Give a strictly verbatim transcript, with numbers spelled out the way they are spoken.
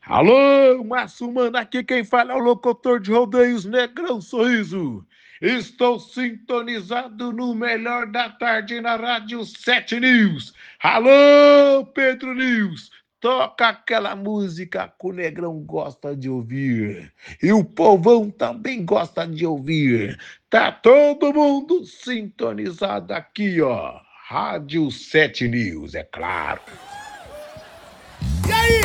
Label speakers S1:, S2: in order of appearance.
S1: Alô, Massumana, aqui quem fala é o locutor de rodeios Negrão Sorriso. Estou sintonizado no melhor da tarde na Rádio sete News. Alô, Pedro News, toca aquela música que o Negrão gosta de ouvir. E o povão também gosta de ouvir. Tá todo mundo sintonizado aqui, ó. Rádio sete News, é claro.